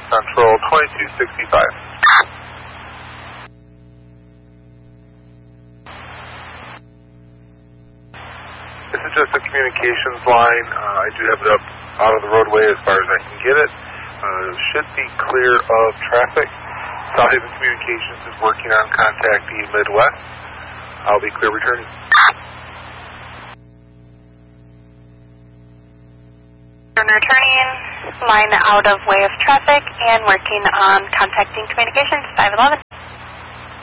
Central 2265. This is just a communications line. I do have it up out of the roadway as far as I can get it. Should be clear of traffic. South Haven Communications is working on contacting Midwest. I'll be clear returning. Returning, line out of way of traffic and working on contacting communications 511.